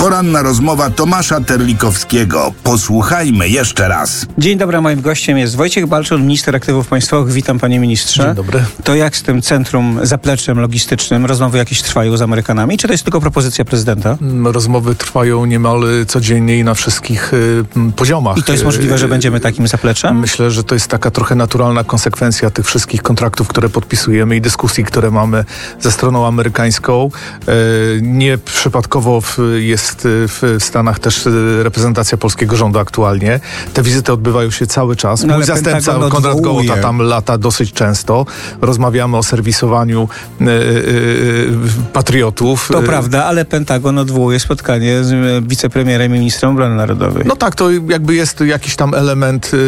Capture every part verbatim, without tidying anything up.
Poranna rozmowa Tomasza Terlikowskiego. Posłuchajmy jeszcze raz. Dzień dobry, moim gościem jest Wojciech Balczur, minister aktywów państwowych. Witam, panie ministrze. Dzień dobry. To jak z tym centrum, zapleczem logistycznym? Rozmowy jakieś trwają z Amerykanami, czy to jest tylko propozycja prezydenta? Rozmowy trwają niemal codziennie i na wszystkich y, poziomach. I to jest możliwe, że będziemy takim zapleczem? Myślę, że to jest taka trochę naturalna konsekwencja tych wszystkich kontraktów, które podpisujemy i dyskusji, które mamy ze stroną amerykańską. Y, nie przypadkowo w, jest w Stanach też reprezentacja polskiego rządu aktualnie. Te wizyty odbywają się cały czas. No, Mój zastępca Konrad Gołota tam lata dosyć często. Rozmawiamy o serwisowaniu y, y, y, patriotów. To prawda, ale Pentagon odwołuje spotkanie z wicepremierem i ministrem obrony narodowej. No tak, to jakby jest jakiś tam element y, y,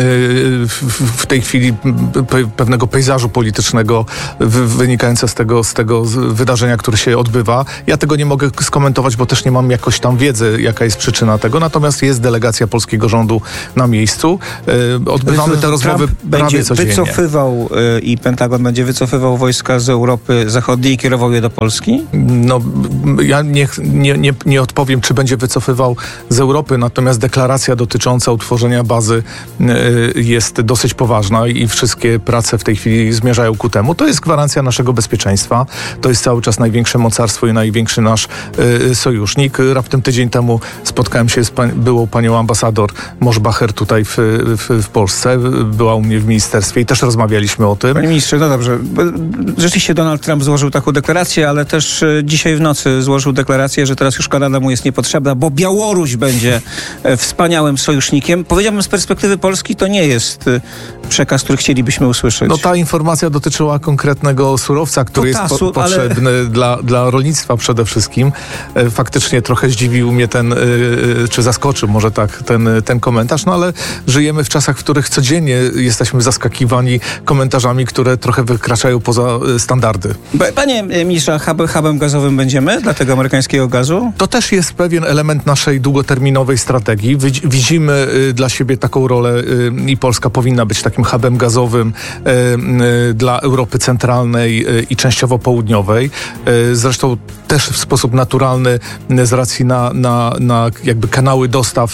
w, w tej chwili pe, pewnego pejzażu politycznego wy, wynikające z tego, z tego wydarzenia, które się odbywa. Ja tego nie mogę skomentować, bo też nie mam jakoś tam wiedzy, jaka jest przyczyna tego. Natomiast jest delegacja polskiego rządu na miejscu. Y, odbywamy te rozmowy Trump prawie będzie codziennie. wycofywał y, i Pentagon będzie wycofywał wojska z Europy Zachodniej i kierował je do Polski? No, ja nie, nie, nie, nie odpowiem, czy będzie wycofywał z Europy, natomiast deklaracja dotycząca utworzenia bazy y, jest dosyć poważna i wszystkie prace w tej chwili zmierzają ku temu. To jest gwarancja naszego bezpieczeństwa. To jest cały czas największe mocarstwo i największy nasz y, sojusznik. Raptem tydzień temu spotkałem się z pań, byłą panią ambasador Moszbacher tutaj w, w, w Polsce. Była u mnie w ministerstwie i też rozmawialiśmy o tym. Panie ministrze, no dobrze. Rzeczywiście Donald Trump złożył taką deklarację, ale też dzisiaj w nocy złożył deklarację, że teraz już Kanada mu jest niepotrzebna, bo Białoruś będzie wspaniałym sojusznikiem. Powiedziałbym, z perspektywy Polski to nie jest przekaz, który chcielibyśmy usłyszeć. No ta informacja dotyczyła konkretnego surowca, który Potasu, jest po, potrzebny ale... dla, dla rolnictwa przede wszystkim. Faktycznie trochę zdziwił mnie ten, czy zaskoczył może tak ten, ten komentarz, no ale żyjemy w czasach, w których codziennie jesteśmy zaskakiwani komentarzami, które trochę wykraczają poza standardy. Panie ministrze, hub, hubem gazowym będziemy dla tego amerykańskiego gazu? To też jest pewien element naszej długoterminowej strategii. Widzimy dla siebie taką rolę i Polska powinna być takim hubem gazowym dla Europy Centralnej i częściowo Południowej. Zresztą też w sposób naturalny z racji na, na, na jakby kanały dostaw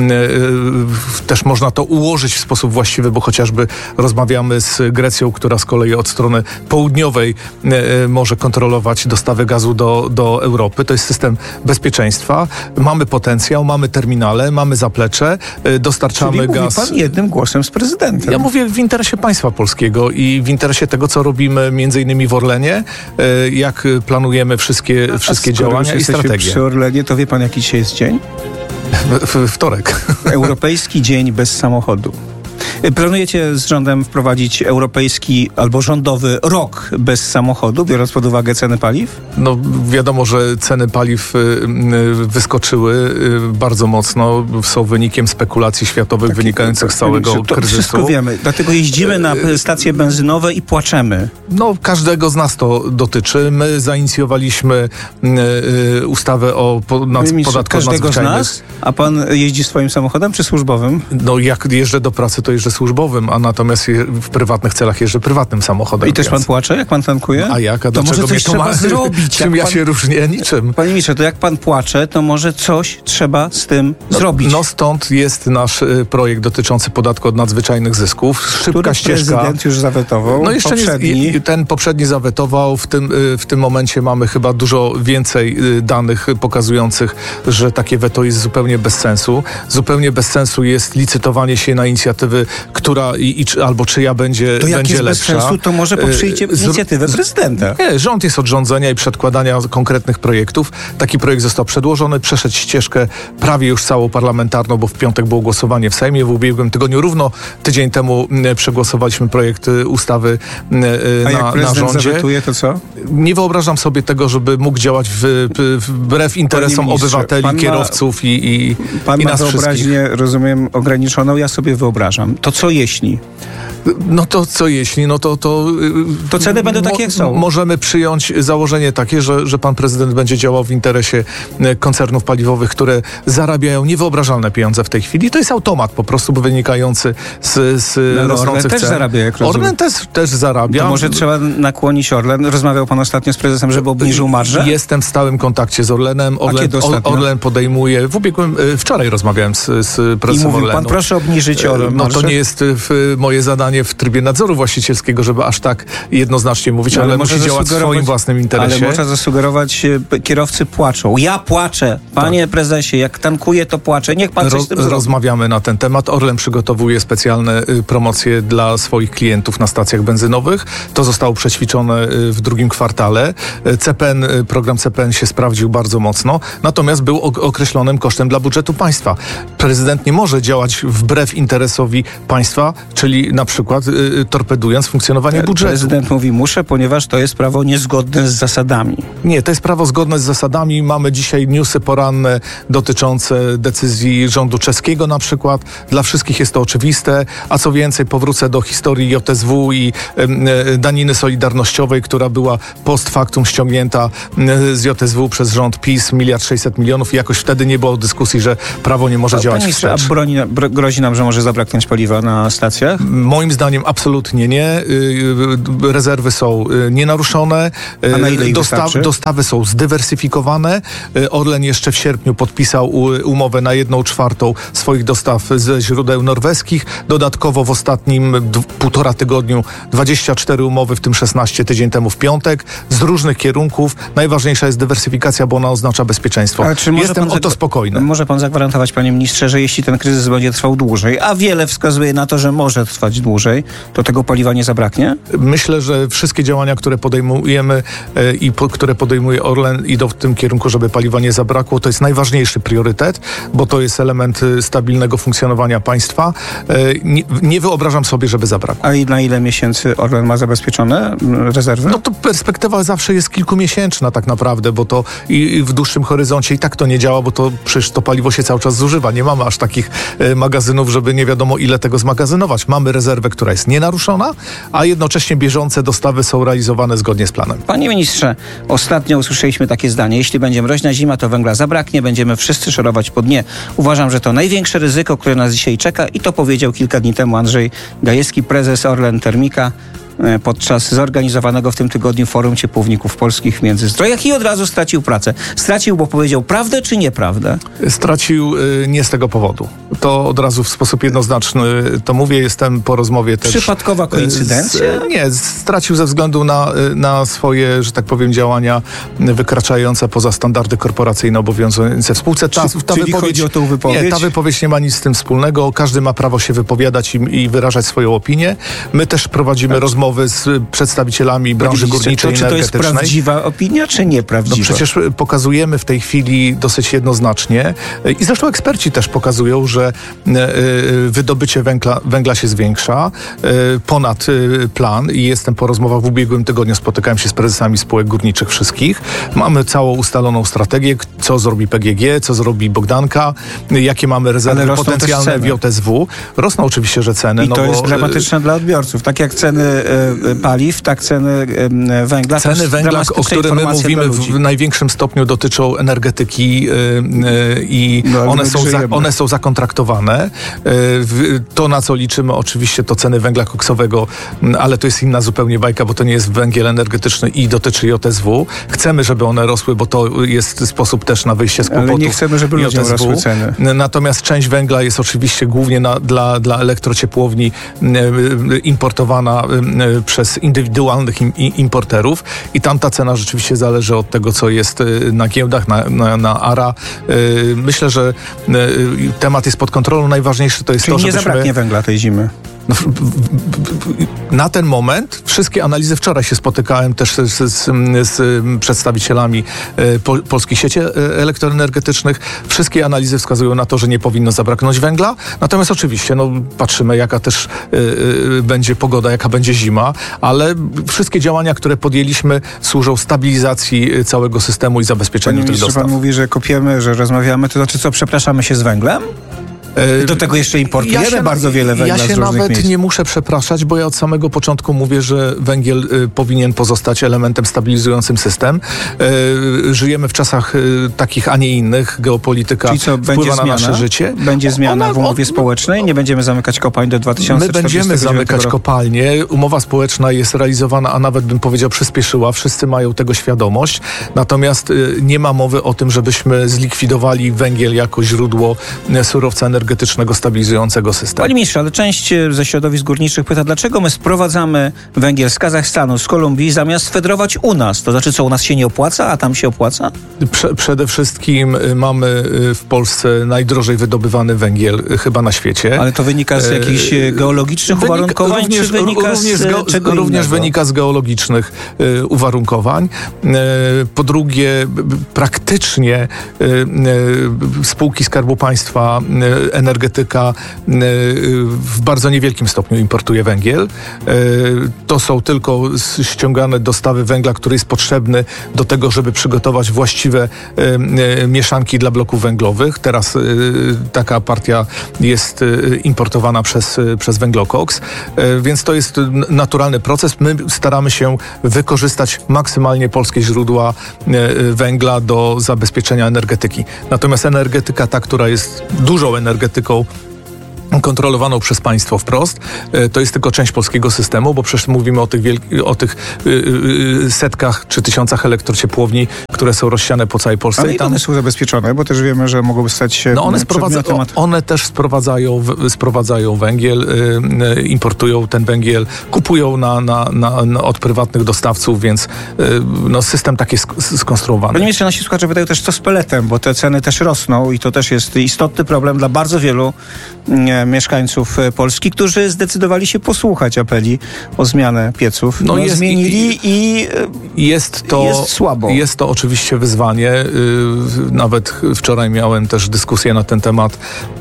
też można to ułożyć w sposób właściwy, bo chociażby rozmawiamy z Grecją, która z kolei od strony południowej może kontrolować dostawy gazu do, do Europy. To jest system bezpieczeństwa. Mamy potencjał, mamy terminale, mamy zaplecze, dostarczamy Czyli gaz. Mówi pan jednym głosem z prezydentem. Ja mówię w interesie państwa polskiego i w interesie tego, co robimy między innymi w Orlenie, jak planujemy wszystkie, A wszystkie skoro działania już i strategie. Przy Orlenie, to wie pan, jaki dzisiaj jest dzień? W, wtorek. Europejski Dzień bez samochodu. Planujecie z rządem wprowadzić europejski albo rządowy rok bez samochodu, biorąc pod uwagę ceny paliw? No wiadomo, że ceny paliw wyskoczyły bardzo mocno. Są wynikiem spekulacji światowych tak, wynikających z całego to kryzysu. Wszystko wiemy. Dlatego jeździmy na stacje benzynowe i płaczemy. No każdego z nas to dotyczy. My zainicjowaliśmy ustawę o podatku każdego z nas? A pan jeździ swoim samochodem czy służbowym? No jak jeżdżę do pracy, to jeżdżę służbowym, a natomiast w prywatnych celach jeżdżę prywatnym samochodem. I też pan płacze, jak pan tankuje? A jak? A to może coś to trzeba ma... zrobić. Czym ja pan... się różnię? Niczym. Panie ministrze, to jak pan płacze, to może coś trzeba z tym no, zrobić. No stąd jest nasz y, projekt dotyczący podatku od nadzwyczajnych zysków. Szybka Który ścieżka. Prezydent już zawetował. No jeszcze poprzedni. Nie, ten poprzedni zawetował. W tym, y, w tym momencie mamy chyba dużo więcej y, danych pokazujących, że takie weto jest zupełnie bez sensu. Zupełnie bez sensu jest licytowanie się na inicjatywy, która i, i czy, albo czyja będzie, to jak będzie jest lepsza. Bez sensu, to może poprzyjcie Z, inicjatywę prezydenta. Nie, rząd jest od rządzenia i przedkładania konkretnych projektów. Taki projekt został przedłożony, przeszedł ścieżkę prawie już całą parlamentarną, bo w piątek było głosowanie w Sejmie. W ubiegłym tygodniu, równo tydzień temu przegłosowaliśmy projekt ustawy A na, jak prezydent na rządzie. zawetuje, to co? Nie wyobrażam sobie tego, żeby mógł działać w, w, wbrew interesom obywateli, pan kierowców ma, i, i Pan i ma nas wyobraźnię, wszystkich. rozumiem, ograniczoną. Ja sobie wyobrażam. To co jeśli No to co jeśli? No to... To, to ceny będą takie, jak są. Możemy przyjąć założenie takie, że, że pan prezydent będzie działał w interesie koncernów paliwowych, które zarabiają niewyobrażalne pieniądze w tej chwili. To jest automat po prostu wynikający z, z no, rosnących Orlen cen. też zarabia, jak rozumiem. Orlen też, też zarabia. To może trzeba nakłonić Orlen. Rozmawiał pan ostatnio z prezesem, żeby obniżył marżę? Jestem w stałym kontakcie z Orlenem. Orlen, Orlen podejmuje... W ubiegłym, wczoraj rozmawiałem z, z prezesem I mówił Orlenu. pan, proszę obniżyć Orlen marżę. No to nie jest w, moje zadanie w trybie nadzoru właścicielskiego, żeby aż tak jednoznacznie mówić, ale, ale musi działać w swoim własnym interesie. Ale można zasugerować, kierowcy płaczą. Ja płaczę. Panie tak. prezesie, jak tankuję, to płaczę. Niech pan coś z tym zrobi. Rozmawiamy na ten temat. Orlen przygotowuje specjalne promocje dla swoich klientów na stacjach benzynowych. To zostało przećwiczone w drugim kwartale. C P N, program C P N się sprawdził bardzo mocno, natomiast był określonym kosztem dla budżetu państwa. Prezydent nie może działać wbrew interesowi państwa, czyli na przykład y, torpedując funkcjonowanie budżetu. Prezydent mówi muszę, ponieważ to jest prawo niezgodne z zasadami. Nie, to jest prawo zgodne z zasadami. Mamy dzisiaj newsy poranne dotyczące decyzji rządu czeskiego na przykład. Dla wszystkich jest to oczywiste, a co więcej powrócę do historii J S W i y, daniny solidarnościowej, która była post factum ściągnięta y, z J S W przez rząd PiS, miliard sześćset milionów i jakoś wtedy nie było dyskusji, że prawo nie może a działać wstecz. A broni, bro, grozi nam, że może zabraknąć paliwa na stacjach? Moim zdaniem absolutnie nie. Rezerwy są nienaruszone. A na ile ich Dosta- dostawy są zdywersyfikowane. Orlen jeszcze w sierpniu podpisał umowę na jedną czwartą swoich dostaw ze źródeł norweskich. Dodatkowo w ostatnim d- półtora tygodniu dwadzieścia cztery umowy, w tym szesnaście tydzień temu w piątek, z różnych kierunków. Najważniejsza jest dywersyfikacja, bo ona oznacza bezpieczeństwo. Jestem o to spokojny. Może pan zagwarantować, panie ministrze, że jeśli ten kryzys będzie trwał dłużej, a wiele wskazuje na to, że może trwać dłużej, to tego paliwa nie zabraknie? Myślę, że wszystkie działania, które podejmujemy e, i po, które podejmuje Orlen, idą w tym kierunku, żeby paliwa nie zabrakło. To jest najważniejszy priorytet, bo to jest element stabilnego funkcjonowania państwa. E, nie, nie wyobrażam sobie, żeby zabrakło. A i na ile miesięcy Orlen ma zabezpieczone rezerwy? No to perspektywa zawsze jest kilkumiesięczna tak naprawdę, bo to i, i w dłuższym horyzoncie i tak to nie działa, bo to przecież to paliwo się cały czas zużywa. Nie mamy aż takich e, magazynów, żeby nie wiadomo ile tego zmagazynować. Mamy rezerwę, która jest nienaruszona, a jednocześnie bieżące dostawy są realizowane zgodnie z planem. Panie ministrze, ostatnio usłyszeliśmy takie zdanie. Jeśli będzie mroźna zima, to węgla zabraknie, będziemy wszyscy szorować po dnie. Uważam, że to największe ryzyko, które nas dzisiaj czeka i to powiedział kilka dni temu Andrzej Gajewski, prezes Orlen Termika, podczas zorganizowanego w tym tygodniu Forum Ciepłowników Polskich w Międzyzdrojach i od razu stracił pracę. Stracił, bo powiedział prawdę czy nieprawdę? Stracił y, nie z tego powodu. To od razu w sposób jednoznaczny to mówię, jestem po rozmowie też... Przypadkowa koincydencja? Z, nie, stracił ze względu na, na swoje, że tak powiem, działania wykraczające poza standardy korporacyjne obowiązujące w spółce. Ta, Czy, ta czyli wypowiedź, chodzi o tą wypowiedź? Nie, ta wypowiedź nie ma nic z tym wspólnego. Każdy ma prawo się wypowiadać i, i wyrażać swoją opinię. My też prowadzimy tak. rozmowy z przedstawicielami branży górniczej i energetycznej. Czy to jest prawdziwa opinia, czy nieprawdziwa? No przecież pokazujemy w tej chwili dosyć jednoznacznie i zresztą eksperci też pokazują, że wydobycie węgla, węgla się zwiększa ponad plan i jestem po rozmowach w ubiegłym tygodniu, spotykałem się z prezesami spółek górniczych wszystkich. Mamy całą ustaloną strategię, co zrobi P G G, co zrobi Bogdanka, jakie mamy rezerwy potencjalne w J S W. Rosną oczywiście, że ceny. I no to bo, jest dramatyczne dla odbiorców. Tak jak ceny paliw, tak ceny węgla. Ceny węgla, o których my mówimy w największym stopniu dotyczą energetyki yy, yy, i no, one, są za, one są zakontraktowane. Yy, to, na co liczymy oczywiście, to ceny węgla koksowego, yy, ale to jest inna zupełnie bajka, bo to nie jest węgiel energetyczny i dotyczy J S W. Chcemy, żeby one rosły, bo to jest sposób też na wyjście z kłopotów. Ale nie chcemy, żeby ludziom rosły ceny. Natomiast część węgla jest oczywiście głównie na, dla, dla elektrociepłowni yy, importowana yy, przez indywidualnych im, importerów i tam ta cena rzeczywiście zależy od tego, co jest na giełdach, na, na, na A R A. Myślę, że temat jest pod kontrolą. Najważniejsze to jest Czyli to, nie żebyśmy... zabraknie węgla tej zimy. No, na ten moment wszystkie analizy, wczoraj się spotykałem też z, z, z przedstawicielami pol, polskich sieci elektroenergetycznych. Wszystkie analizy wskazują na to, że nie powinno zabraknąć węgla. Natomiast oczywiście no, patrzymy, jaka też y, y, będzie pogoda, jaka będzie zima, ale wszystkie działania, które podjęliśmy, służą stabilizacji całego systemu i zabezpieczeniu tych dostaw. Pan mówi, że kopiemy, że rozmawiamy, to znaczy co, przepraszamy się z węglem? Do tego jeszcze importujemy ja się, bardzo wiele węgla Ja się z nawet miejsc. nie muszę przepraszać, bo ja od samego początku mówię, że węgiel y, powinien pozostać elementem stabilizującym system. Y, żyjemy w czasach y, takich, a nie innych. Geopolityka Czyli co, wpływa na zmiana? nasze życie. Będzie zmiana Ona, w umowie on, społecznej? Nie będziemy zamykać kopalń do dwa tysiące czterdziestego My będziemy zamykać roku. kopalnie. Umowa społeczna jest realizowana, a nawet bym powiedział przyspieszyła. Wszyscy mają tego świadomość. Natomiast y, nie ma mowy o tym, żebyśmy zlikwidowali węgiel jako źródło y, surowca energetycznego stabilizującego system. Panie ministrze, ale część ze środowisk górniczych pyta, dlaczego my sprowadzamy węgiel z Kazachstanu, z Kolumbii, zamiast fedrować u nas? To znaczy, co u nas się nie opłaca, a tam się opłaca? Prze- przede wszystkim y, mamy y, w Polsce najdrożej wydobywany węgiel y, chyba na świecie. Ale to wynika z jakichś e, geologicznych wynika, uwarunkowań, również, czy wynika również, z ge- czego Również innego? wynika z geologicznych y, uwarunkowań. Y, po drugie, b- b- praktycznie y, y, spółki Skarbu Państwa, y, energetyka y, w bardzo niewielkim stopniu importuje węgiel. Y, to są tylko ściągane dostawy węgla, który jest potrzebny do tego, żeby przygotować właściwe y, y, mieszanki dla bloków węglowych. Teraz y, taka partia jest y, importowana przez, y, przez węglokoks, y, więc to jest naturalny proces. My staramy się wykorzystać maksymalnie polskie źródła y, y, węgla do zabezpieczenia energetyki. Natomiast energetyka ta, która jest dużą energetyką, kontrolowaną przez państwo wprost, to jest tylko część polskiego systemu, bo przecież mówimy o tych, wielki, o tych yy, setkach czy tysiącach elektrociepłowni, które są rozsiane po całej Polsce. Ale i tam one są zabezpieczone, bo też wiemy, że mogą stać się no one, sprowadza, one też sprowadzają, sprowadzają węgiel, yy, importują ten węgiel, kupują na, na, na, na, od prywatnych dostawców, więc yy, no, system tak jest skonstruowany. Panie ministrze, nasi słuchacze pytają też, co z peletem, bo te ceny też rosną i to też jest istotny problem dla bardzo wielu nie, mieszkańców Polski, którzy zdecydowali się posłuchać apeli o zmianę pieców. No, no jest, zmienili i, i jest, to, jest słabo. Jest to oczywiście wyzwanie. Nawet wczoraj miałem też dyskusję na ten temat,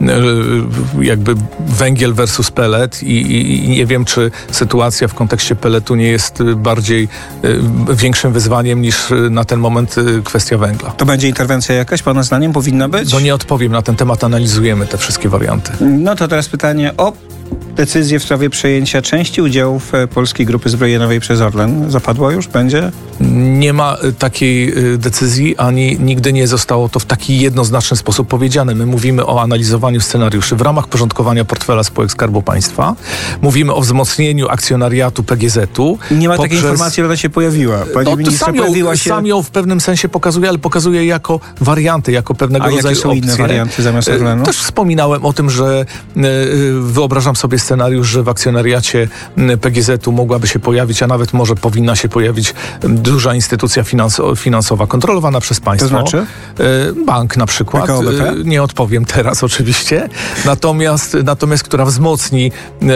jakby węgiel versus pelet i, i, i nie wiem, czy sytuacja w kontekście peletu nie jest bardziej większym wyzwaniem niż na ten moment kwestia węgla. To będzie interwencja jakaś, pana zdaniem powinna być? No nie odpowiem na ten temat, analizujemy te wszystkie warianty. No to teraz pytanie o decyzję w sprawie przejęcia części udziałów Polskiej Grupy Zbrojeniowej przez Orlen. Zapadła już? Będzie? Nie ma takiej decyzji, ani nigdy nie zostało to w taki jednoznaczny sposób powiedziane. My mówimy o analizowaniu scenariuszy w ramach porządkowania portfela spółek Skarbu Państwa. Mówimy o wzmocnieniu akcjonariatu P G Z-u. Nie ma poprzez... takiej informacji, ale ona się pojawiła. Pani no, minister, sam, ją, pojawiła się... sam ją w pewnym sensie pokazuje, ale pokazuje jako warianty, jako pewnego A rodzaju jakie są opcje. inne warianty zamiast Orlenu? Też wspominałem o tym, że wyobrażam sobie scenariusz, że w akcjonariacie P G Z-u mogłaby się pojawić, a nawet może powinna się pojawić duża instytucja finanso- finansowa kontrolowana przez państwo. To znaczy? Bank na przykład. P K O B P? Nie odpowiem teraz oczywiście. Natomiast, natomiast która wzmocni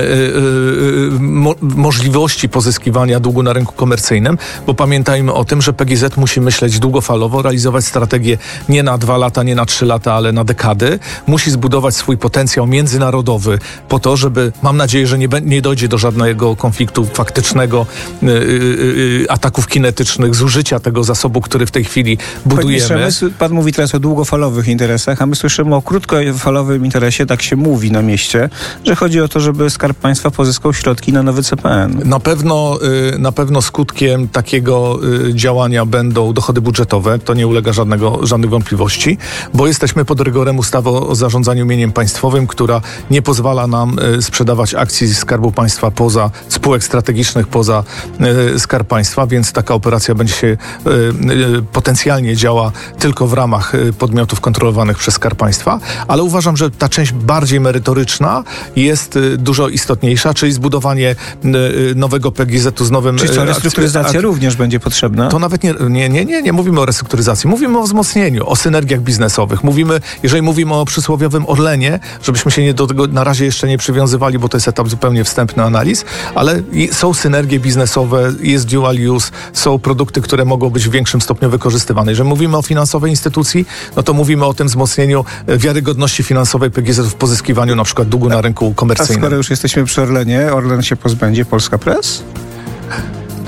mo- możliwości pozyskiwania długu na rynku komercyjnym, bo pamiętajmy o tym, że P G Z musi myśleć długofalowo, realizować strategię nie na dwa lata, nie na trzy lata, ale na dekady. Musi zbudować swój potencjał międzynarodowy po to, żeby, mam nadzieję, że nie, be- nie dojdzie do żadnego konfliktu faktycznego, yy, yy, ataków kinetycznych, zużycia tego zasobu, który w tej chwili budujemy. Panie ministrze, pan mówi teraz o długofalowych interesach, a my słyszymy o krótkofalowym interesie, tak się mówi na mieście, że chodzi o to, żeby Skarb Państwa pozyskał środki na nowy C P N. Na pewno, yy, na pewno skutkiem takiego yy, działania będą dochody budżetowe, to nie ulega żadnego, żadnych wątpliwości, bo jesteśmy pod rygorem ustawy o zarządzaniu mieniem państwowym, która nie pozwala nam yy, sprzedawać akcji Skarbu Państwa poza, spółek strategicznych poza yy, Skarb Państwa, więc taka operacja będzie się yy, yy, potencjalnie działa tylko w ramach yy, podmiotów kontrolowanych przez Skarb Państwa, ale uważam, że ta część bardziej merytoryczna jest yy, dużo istotniejsza, czyli zbudowanie yy, nowego P G Z-u z nowym... Czyli co, restrukturyzacja ak- również będzie potrzebna? To nawet nie, nie, nie, nie, nie mówimy o restrukturyzacji, mówimy o wzmocnieniu, o synergiach biznesowych. Mówimy, jeżeli mówimy o przysłowiowym Orlenie, żebyśmy się nie do tego na razie jeszcze nie przywiązywali, bo to jest etap zupełnie wstępny analiz, ale są synergie biznesowe, jest dual use, są produkty, które mogą być w większym stopniu wykorzystywane. Jeżeli mówimy o finansowej instytucji, no to mówimy o tym wzmocnieniu wiarygodności finansowej P G Z w pozyskiwaniu na przykład długu na rynku komercyjnym. A skoro już jesteśmy przy Orlenie, Orlen się pozbędzie Polska Press?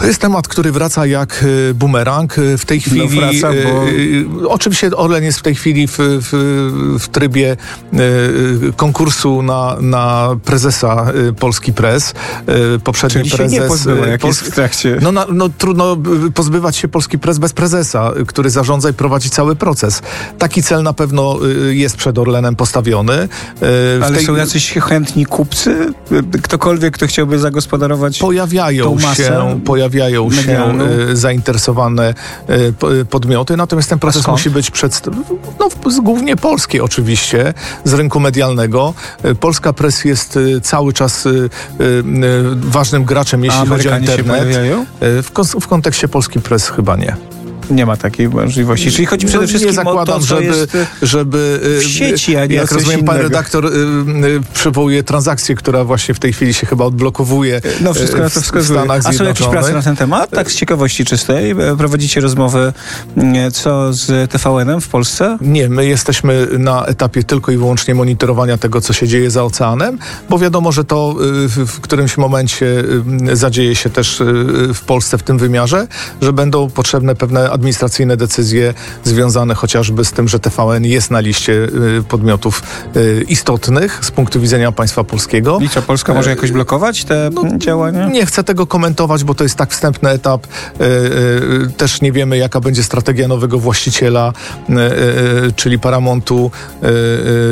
To jest temat, który wraca jak y, bumerang. Y, W tej chwili... No wraca, bo... y, y, oczywiście Orlen jest w tej chwili w, w, w trybie y, y, konkursu na, na prezesa y, Polski Press. Y, poprzedni Czyli prezes... się nie pozbywa, jak y, jest w trakcie. No, na, no trudno y, pozbywać się Polski Press bez prezesa, y, który zarządza i prowadzi cały proces. Taki cel na pewno y, jest przed Orlenem postawiony. Y, w Ale tej... są jacyś chętni kupcy? Ktokolwiek, kto chciałby zagospodarować Pojawiają tą masę się, pojawiają się medialną? y, zainteresowane y, po- y, podmioty, natomiast ten proces skąd? musi być przedstawiony, no, w- z- głównie polskie oczywiście, z rynku medialnego. Y, Polska Press jest y, cały czas y, y, y, ważnym graczem, jeśli A chodzi o Amerykanie się internet. pojawiają? Y, w, kons- w kontekście Polski Press chyba nie. Nie ma takiej możliwości. Czyli chodzi przede No, wszystkim nie zakładam, o to, co żeby, jest żeby w sieci, a nie o jak coś rozumiem, pan innego. redaktor y, y, przywołuje transakcję, która właśnie w tej chwili się chyba odblokowuje No wszystko y, na w, to w wskazuje. Stanach A są jakieś Zjednoczonych. prace na ten temat? Tak z ciekawości czystej. Prowadzicie rozmowy mm, co z T V N-em w Polsce? Nie, my jesteśmy na etapie tylko i wyłącznie monitorowania tego, co się dzieje za oceanem, bo wiadomo, że to y, w, w którymś momencie y, zadzieje się też y, w Polsce w tym wymiarze, że będą potrzebne pewne administracyjne decyzje związane chociażby z tym, że T V N jest na liście y, podmiotów y, istotnych z punktu widzenia państwa polskiego. I co, Polska może jakoś blokować te No, działania? Nie chcę tego komentować, bo to jest tak wstępny etap. E, e, też nie wiemy, jaka będzie strategia nowego właściciela, e, e, czyli Paramountu, e, e,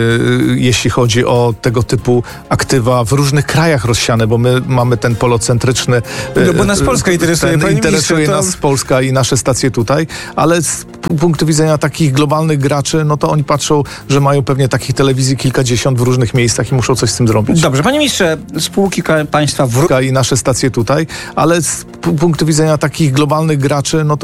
jeśli chodzi o tego typu aktywa w różnych krajach rozsiane, bo my mamy ten polocentryczny... e, No bo nas Polska interesuje, ten, panie interesuje ministrze, to- nas Polska i nasze stacje tutaj, ale z p- punktu widzenia takich globalnych graczy, no to oni patrzą, że mają pewnie takich telewizji kilkadziesiąt w różnych miejscach i muszą coś z tym zrobić. Dobrze, panie ministrze, spółki ka- państwa w I nasze stacje tutaj, ale z p- punktu widzenia takich globalnych graczy, no to